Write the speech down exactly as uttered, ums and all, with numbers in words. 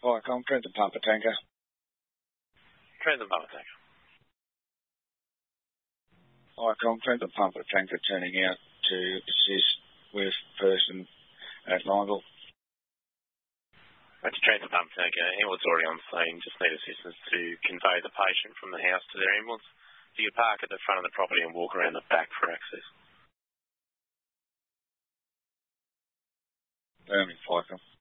Hi, I'm Trent the Pumper Tanker. Trent the Pumper Tanker. Hi, I'm Trent the Pumper Tanker turning out to assist with person at Lineville. That's Trent the Pumper Tanker. Ambulance already on scene. Just need assistance to convey the patient from the house to their ambulance. So you park at the front of the property and walk around the back for access. Birmingham, Fife.